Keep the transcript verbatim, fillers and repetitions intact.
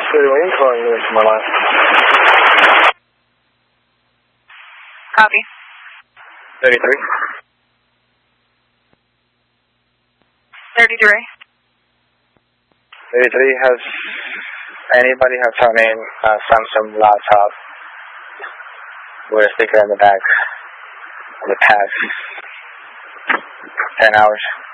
thirty-one calling you into my line. Copy. thirty-three. thirty-three. thirty-three, has anybody have found in a Samsung laptop with a sticker on the back of the past ten hours?